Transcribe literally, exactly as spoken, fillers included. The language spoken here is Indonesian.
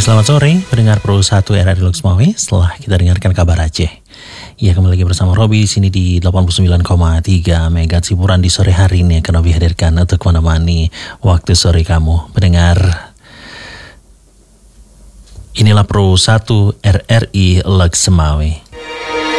selamat sore, pendengar Pro satu R R I Luxmawi. Setelah kita dengarkan kabar Aceh, ya kembali lagi bersama Robi di sini di delapan puluh sembilan koma tiga Megahertz hiburan di sore hari ini akan Robi hadirkan untuk menemani waktu sore kamu, pendengar. Inilah Pro satu R R I Luxmawi.